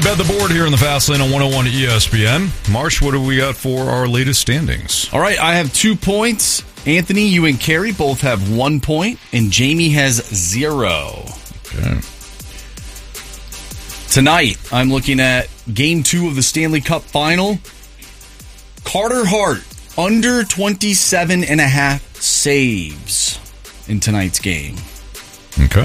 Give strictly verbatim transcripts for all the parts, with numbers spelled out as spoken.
Bet the board here in the Fast Lane on one oh one E S P N. Marsh, what do we got for our latest standings? All right, I have two points. Anthony, you and Carrie both have one point, and Jamie has zero. Okay. Tonight, I'm looking at Game two of the Stanley Cup Final. Carter Hart, under twenty-seven and a half saves in tonight's game. Okay.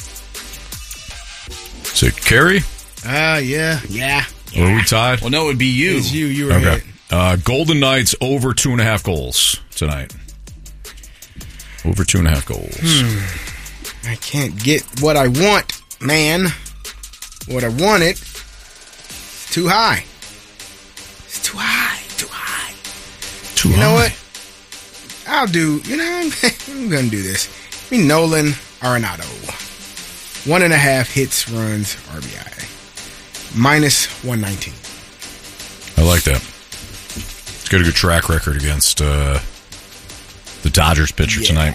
Is it Carrie? Ah, uh, yeah, yeah. Or are we tied? Well, no, it would be you. It's you. You were Okay. ahead. Uh, Golden Knights over two and a half goals tonight. Over two and a half goals. Hmm. I can't get what I want, man. What I wanted. It's too high. It's too high. Too high. Too you high. know what? I'll do. You know, I'm, I'm gonna do this. I mean, Nolan Arenado. One and a half hits, runs, R B I. Minus one nineteen. I like that. He's got a good track record against uh, the Dodgers pitcher Yeah. tonight.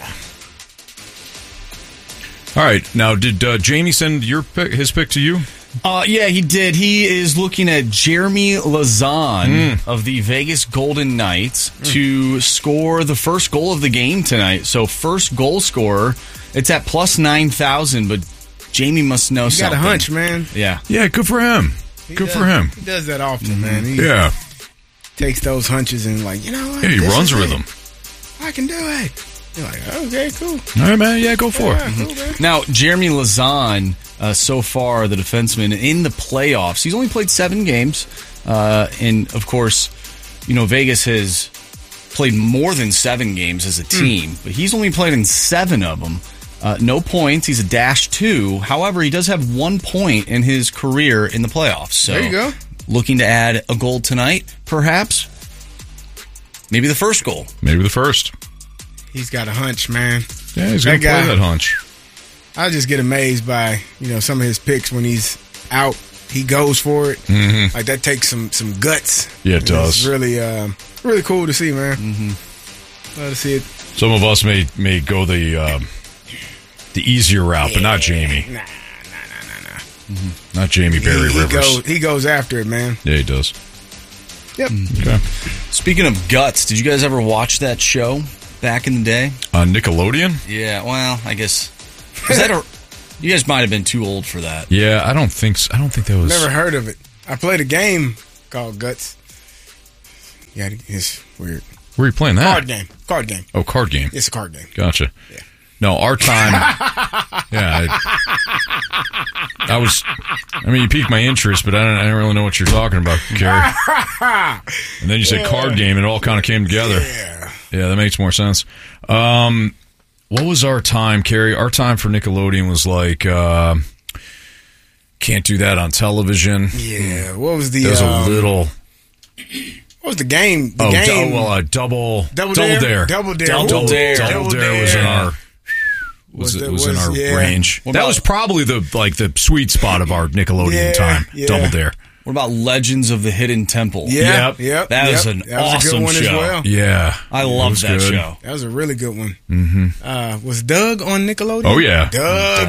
All right. Now, did uh, Jamie send your pick, his pick to you? Uh, yeah, he did. He is looking at Jeremy Lazan Mm. of the Vegas Golden Knights mm. to score the first goal of the game tonight. So, first goal scorer. It's at plus nine thousand, but Jamie must know You something. got a hunch, man. Yeah. Yeah, good for him. He Good does, for him. He does that often, man. He Yeah. takes those hunches and like, you know what? Yeah, he This runs is with it. them. I can do it. You're like, okay, cool. All right, man. Yeah, go for Yeah, it. cool, man. Now, Jeremy Lazan, uh, so far, the defenseman in the playoffs, he's only played seven games. Uh, and, of course, you know, Vegas has played more than seven games as a team, mm. but he's only played in seven of them. Uh, no points. He's a dash two. However, he does have one point in his career in the playoffs. So, there you go. Looking to add a goal tonight, perhaps. Maybe the first goal. Maybe the first. He's got a hunch, man. Yeah, he's going to play that hunch. I just get amazed by, you know, some of his picks when he's out. He goes for it. Mm-hmm. Like, that takes some, some guts. Yeah, it does. It's really, uh, really cool to see, man. Mm-hmm. Love to see it. Some of us may may go the um, the easier route, yeah. but not Jamie. Nah, nah, nah, nah, nah. Mm-hmm. Not Jamie Barry he, he Rivers. Goes, he goes after it, man. Yeah, he does. Yep. Okay. Speaking of guts, did you guys ever watch that show back in the day? On Nickelodeon? Yeah, well, I guess. Was that a, you guys might have been too old for that. Yeah, I don't think so. I don't think that was. Never heard of it. I played a game called Guts. Yeah, it's weird. Where are you playing that? Card game. Card game. Oh, card game. It's a card game. Gotcha. Yeah. No, our time. yeah. I, I was. I mean, you piqued my interest, but I don't, I don't really know what you're talking about, Carrie. And then you said yeah. card game, and it all kind of came together. Yeah. Yeah, that makes more sense. Um, what was our time, Carrie? Our time for Nickelodeon was like, uh, can't do that on television. Yeah. What was the? That was um, a little. What was the game? The oh, game. du- well, uh, double, Double double Dare? dare, Double Dare. double, Double Dare. double Double dare was in Dare. our was, Was it the- was, in was- our yeah. range. What That about- was probably the like the sweet spot of our Nickelodeon Yeah, time. yeah. Double Dare. What about Legends of the Hidden Temple? Yeah. Yep. Yep. That yep. was an that was a awesome good one show. as well. Yeah, I it love was that good. show. That was a really good one. Mm-hmm. Uh, was Doug on Nickelodeon? Oh yeah, Doug.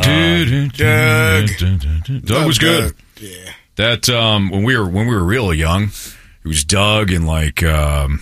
Doug. Doug. Doug was good. Doug. Yeah. That um, when we were when we were real young, it was Doug and like um,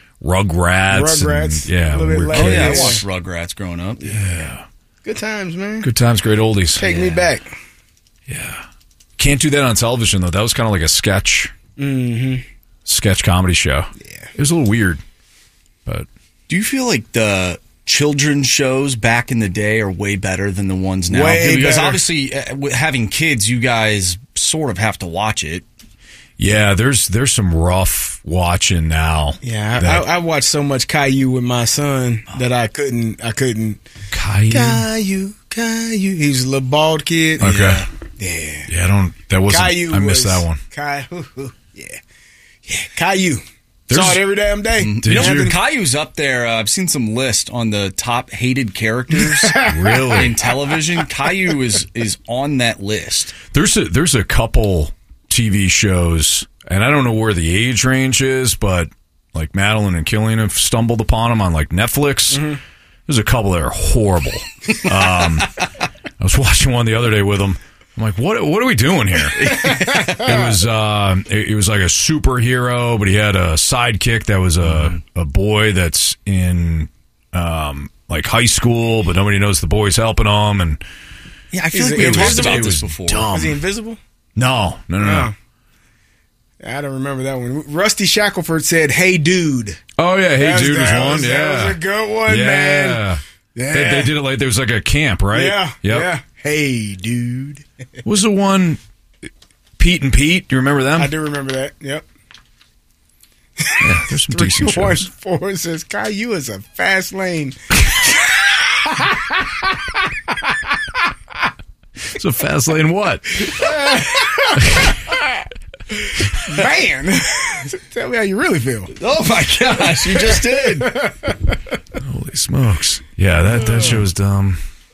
Rugrats. Rugrats. And, yeah, A little when we bit were later. Oh, yeah, I kids. watched Rugrats growing up. Yeah, Good times, man. good times, great oldies. Take Yeah. me back. Yeah, can't do that on television though. That was kind of like a sketch, Mm-hmm. sketch comedy show. Yeah. It was a little weird, but Do you feel like the children's shows back in the day are way better than the ones now? Way because better. obviously, uh, with having kids, you guys sort of have to watch it. yeah, there's there's some rough watching now. Yeah, that- I, I watched so much Caillou with my son that I couldn't. I couldn't. Caillou. Caillou, Caillou. He was a little bald kid. Okay. Yeah. Yeah. Yeah, I don't. That wasn't. Caillou I missed was, that one. Caillou. Yeah. Yeah. Caillou. There's- Saw it every damn day. Did You know, you? Caillou's up there. Uh, I've seen some list on the top hated characters Really? in television. Caillou is is on that list. There's a there's a couple T V shows, and I don't know where the age range is, but like Madeline and Killian have stumbled upon them on like Netflix. Mm-hmm. There's a couple that are horrible. um, I was watching one the other day with them. I'm like, what? What are we doing here? It was, uh, it, it was like a superhero, but he had a sidekick that was a mm-hmm. a boy that's in, um, like high school, but nobody knows the boy's helping him. And yeah, I feel Is like it- we it talked was- about it this was before. dumb. Was he invisible? no, no, no, no. No. I don't remember that one. Rusty Shackelford said, "Hey, dude." Oh yeah, hey That was- dude was that one. was- yeah, that was a good one, yeah. man. Yeah. They, they did it like there was like a camp, right? Yeah. Yep. Yeah. Hey, dude. What was the one? Pete and Pete. Do you remember them? I do remember that. Yep. Yeah, there's some decent Three one shows. four says, "Caillou is a fast lane." It's a fast lane. What? Man, tell me how you really feel. Oh my gosh, you just did. Holy smokes! Yeah, that that show's dumb.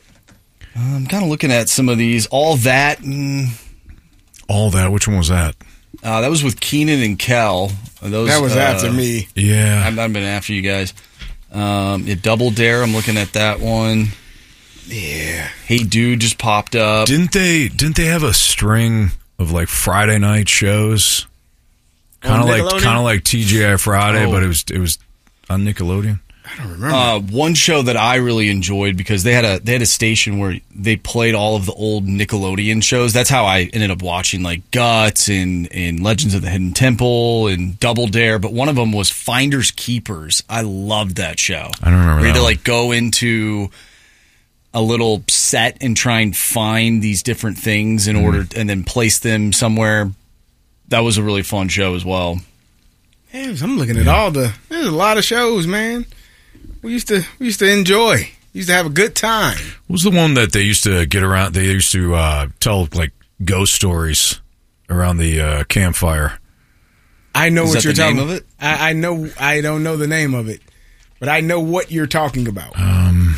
I'm kind of looking at some of these. All that. Mm, All that. Which one was that? uh, that was with Keenan and Kel. Those, That was uh, after me. Yeah. I've not been after you guys. Um, yeah, Double Dare. I'm looking at that one. Yeah. Hey Dude just popped up. Didn't they? Didn't they have a string of like Friday night shows? Kind of On like Nickelodeon? kind of like T G I Friday, Oh. but it was it was on Nickelodeon. I don't remember. Uh, one show that I really enjoyed because they had a they had a station where they played all of the old Nickelodeon shows. That's how I ended up watching like Guts and, and Legends of the Hidden Temple and Double Dare. But one of them was Finders Keepers. I loved that show. I don't remember Where you had that to one. like go into a little set and try and find these different things in Mm-hmm. order and then place them somewhere. That was a really fun show as well. Damn, I'm looking at all the. There's a lot of shows, man. We used to we used to enjoy. We used to have a good time. What was the one that they used to get around? They used to uh, tell like ghost stories around the uh, campfire. I know Is what that you're the talking name of about. it? I, I know. I don't know the name of it, but I know what you're talking about. Um,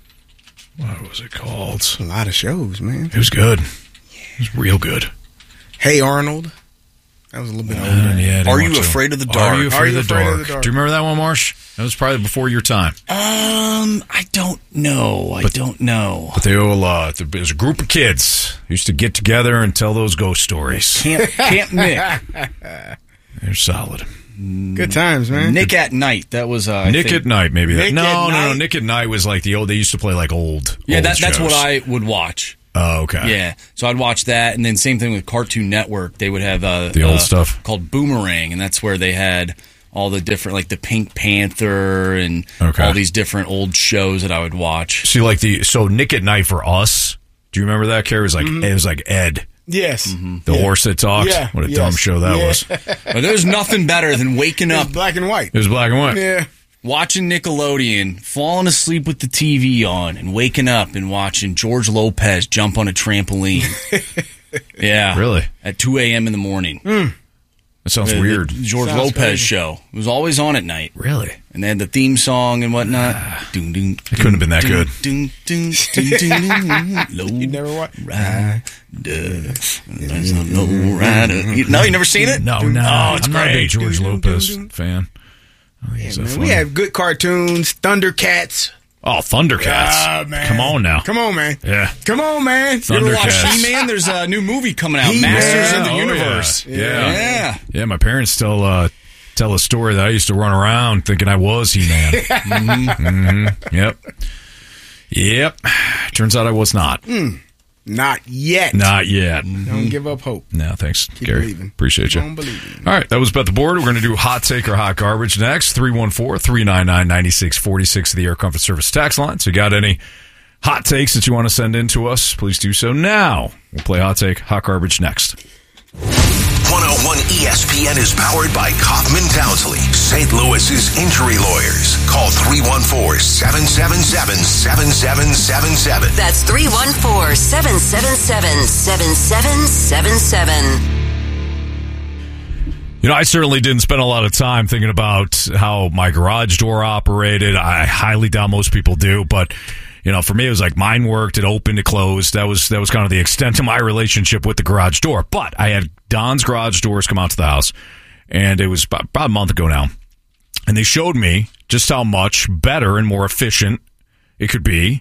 what was it called? A lot of shows, man. It was good. It was real good. Hey Arnold. That was a little bit older. Uh, yeah, I didn't Are You watch that Afraid one. of the Dark? Are you afraid, Are You of, the Afraid dark? of the Dark? Do you remember that one, Marsh? That was probably before your time. Um, I don't know. I don't know. But they all, uh, there's a group of kids who used to get together and tell those ghost stories. Camp, Camp Nick. They're solid. Good times, man. Nick at Night. That was uh, I Nick think- at Night, maybe. Nick that. No, at no, no. Night? Nick at Night was like the old. They used to play like old. Yeah, old that, that's what shows. I would watch. Oh, okay. Yeah, so I'd watch that, and then same thing with Cartoon Network. They would have uh, The old uh, stuff. called Boomerang, and that's where they had all the different, like the Pink Panther and Okay. all these different old shows that I would watch. See, like the so Nick at Night for us. Do you remember that? Carrie? It was like Mm-hmm. it was like Ed, Yes. the horse that talked. Yeah, What a yes. dumb show that Yeah. was. But there's nothing better than waking It was up, black and white. It was black and white. Yeah. watching Nickelodeon, falling asleep with the T V on, and waking up and watching George Lopez jump on a trampoline. Yeah. Really? At two a.m. in the morning. That sounds The- the weird. George Sounds Lopez crazy. show. It was always on at night. Really? And they had the theme song and whatnot. Doom, doom, It couldn't have been that good. Doom, doom, doom, doom, doom, You never watched? Rider. There's a low rider. You- No, you never seen it? No, no. Oh, it's I'm not a big great. George Doom, doom, Lopez doom, doom. fan. Oh, he's so Man, funny. we had good cartoons, Thundercats. Oh, Thundercats. Ah, man. Come on now. Come on, man. Yeah. Come on, man. You ever watch Thundercats. He-Man? There's a new movie coming out, He-Man. Masters of the Oh, yeah. Universe. Yeah. Yeah. Yeah, my parents still uh, tell a story that I used to run around thinking I was He-Man. mm-hmm. Mm-hmm. Yep. Yep. Turns out I was not. Not yet. Not yet. Don't give up hope. No, thanks, Keep Gary. believing. Appreciate you. Keep on believing. All right, that was Bet the Board. We're going to do Hot Take or Hot Garbage next. three one four, three nine nine, nine six four six of the Air Comfort Service tax line. So you got any hot takes that you want to send in to us, please do so now. We'll play Hot Take, Hot Garbage next. one oh one E S P N is powered by Kaufman Townsley, Saint Louis's injury lawyers. Call three one four, seven seven seven, seven seven seven seven. That's three one four, seven seven seven, seven seven seven seven. You know, I certainly didn't spend a lot of time thinking about how my garage door operated. I highly doubt most people do, but you know, for me, it was like mine worked. It opened, it closed. That was that was kind of the extent of my relationship with the garage door. But I had Don's garage doors come out to the house, and it was about, about a month ago now, and they showed me just how much better and more efficient it could be.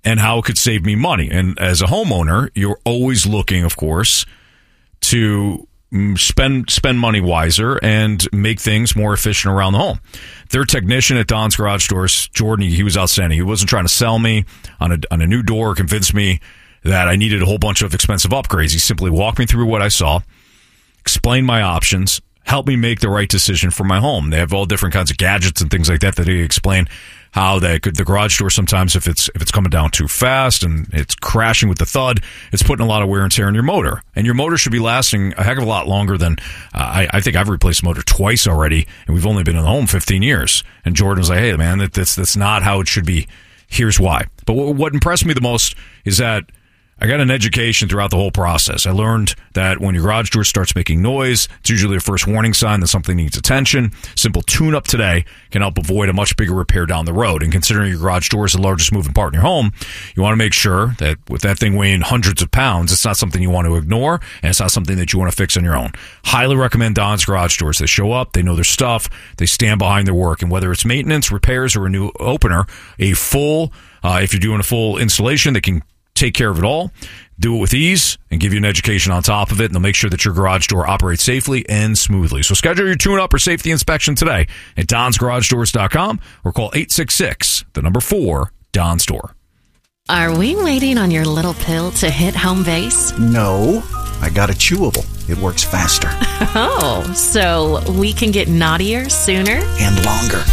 and how it could save me money. And as a homeowner, you're always looking, of course, to spend spend money wiser and make things more efficient around the home. Their technician at Don's Garage Doors, Jordan, he was outstanding. He wasn't trying to sell me on a, on a new door, convince me that I needed a whole bunch of expensive upgrades. He simply walked me through what I saw, explained my options, helped me make the right decision for my home. They have all different kinds of gadgets and things like that that he explained how they could, the garage door sometimes, if it's if it's coming down too fast and it's crashing with the thud, it's putting a lot of wear and tear on your motor. And your motor should be lasting a heck of a lot longer than, uh, I, I think I've replaced the motor twice already, and we've only been in the home fifteen years. And Jordan was like, hey, man, that, that's, that's not how it should be. Here's why. But what, what impressed me the most is that I got an education throughout the whole process. I learned that when your garage door starts making noise, it's usually a first warning sign that something needs attention. Simple tune-up today can help avoid a much bigger repair down the road. And considering your garage door is the largest moving part in your home, you want to make sure that with that thing weighing hundreds of pounds, it's not something you want to ignore, and it's not something that you want to fix on your own. Highly recommend Don's Garage Doors. They show up, they know their stuff, they stand behind their work. And whether it's maintenance, repairs, or a new opener, a full, uh, if you're doing a full installation, they can take care of it all, do it with ease, and give you an education on top of it, and they'll make sure that your garage door operates safely and smoothly. So schedule your tune-up or safety inspection today at dons garage doors dot com or call eight six six, the number four, Don's Door. Are we waiting on your little pill to hit home base? No, I got a chewable. It works faster. Oh, so we can get naughtier sooner? And longer.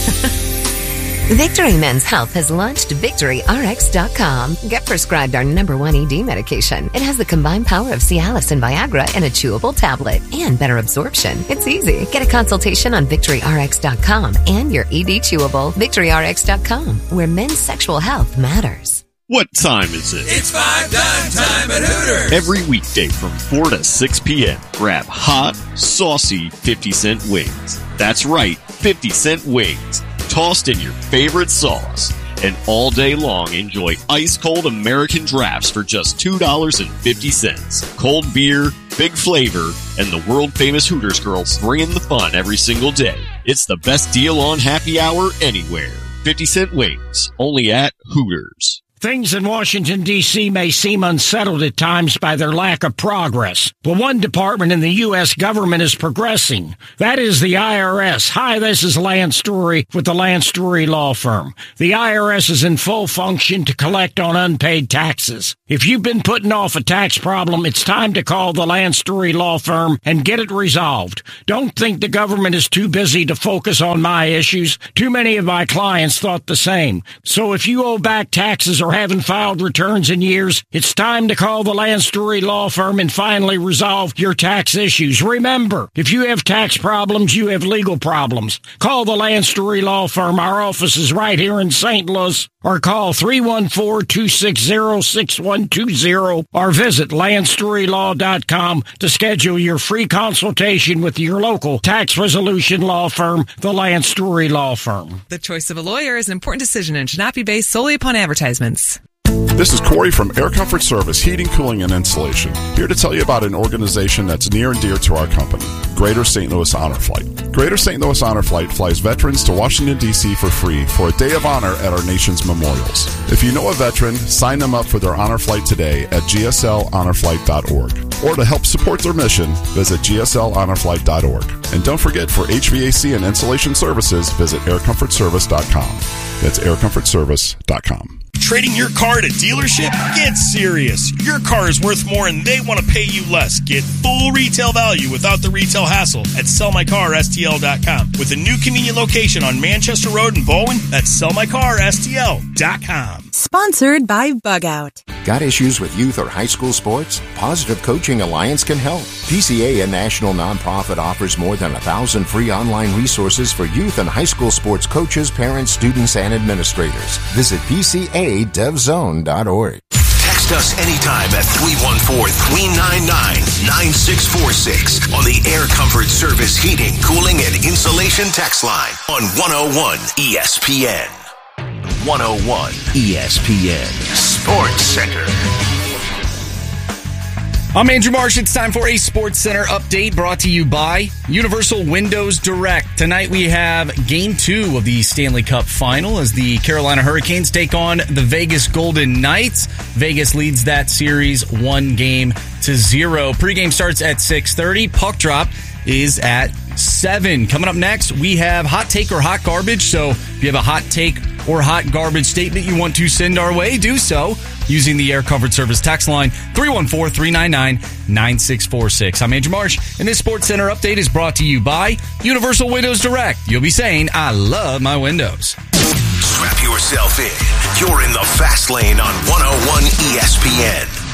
Victory Men's Health has launched Victory R X dot com. Get prescribed our number one E D medication. It has the combined power of Cialis and Viagra in a chewable tablet and better absorption. It's easy. Get a consultation on Victory R X dot com and your E D chewable. Victory R X dot com, where men's sexual health matters. What time is it? It's five dime time at Hooters. Every weekday from four to six p.m. Grab hot, saucy fifty cent wings. That's right, fifty cent wings. Tossed in your favorite sauce. And all day long, enjoy ice-cold American drafts for just two dollars and fifty cents. Cold beer, big flavor, and the world-famous Hooters girls bringing the fun every single day. It's the best deal on happy hour anywhere. fifty cent wings, only at Hooters. Things in Washington, D C may seem unsettled at times by their lack of progress, but one department in the U S government is progressing. That is the I R S. Hi, this is Lance Story with the Lance Story Law Firm. The I R S is in full function to collect on unpaid taxes. If you've been putting off a tax problem, it's time to call the Lance Story Law Firm and get it resolved. Don't think the government is too busy to focus on my issues. Too many of my clients thought the same. So if you owe back taxes or haven't filed returns in years, it's time to call the Lance Story Law Firm and finally resolve your tax issues. Remember, if you have tax problems, you have legal problems. Call the Lance Story Law Firm. Our office is right here in Saint Louis. Or call three one four, two six zero, six one two zero or visit lance story law dot com to schedule your free consultation with your local tax resolution law firm, the Lance Story Law Firm. The choice of a lawyer is an important decision and should not be based solely upon advertisements. This is Corey from Air Comfort Service Heating, Cooling, and Insulation, here to tell you about an organization that's near and dear to our company, Greater Saint Louis Honor Flight. Greater Saint Louis Honor Flight flies veterans to Washington, D C for free for a day of honor at our nation's memorials. If you know a veteran, sign them up for their honor flight today at g s l honor flight dot org. Or to help support their mission, visit g s l honor flight dot org. And don't forget, for H V A C and insulation services, visit air comfort service dot com. That's air comfort service dot com. Trading your car at a dealership? Get serious. Your car is worth more and they want to pay you less. Get full retail value without the retail hassle at sell my car s t l dot com. With a new convenient location on Manchester Road in Bowen, that's sell my car s t l dot com. Sponsored by Bug Out. Got issues with youth or high school sports? Positive Coaching Alliance can help. P C A, a national nonprofit, offers more than a thousand free online resources for youth and high school sports coaches, parents, students, and administrators. Visit p c a dev zone dot org. Text us anytime at three one four, three nine nine, nine six four six on the Air Comfort Service Heating, Cooling, and Insulation text line on one oh one E S P N. one oh one E S P N Sports Center. I'm Andrew Marsh. It's time for a Sports Center update brought to you by Universal Windows Direct. Tonight we have game two of the Stanley Cup final as the Carolina Hurricanes take on the Vegas Golden Knights. Vegas leads that series one game to zero. Pregame starts at six thirty. Puck drop is at seven. Coming up next, we have hot take or hot garbage. So if you have a hot take or hot garbage statement you want to send our way, do so using the Air Comfort Service text line three one four, three nine nine, nine six four six. I'm Andrew Marsh, and this Sports Center update is brought to you by Universal Windows Direct. You'll be saying, I love my windows. Strap yourself in. You're in the fast lane on one oh one E S P N.